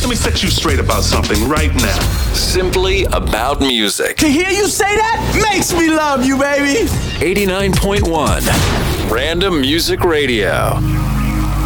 Let me set you straight about something right now. Simply about music. To hear you say that makes me love you, baby. 89.1 Random Music Radio.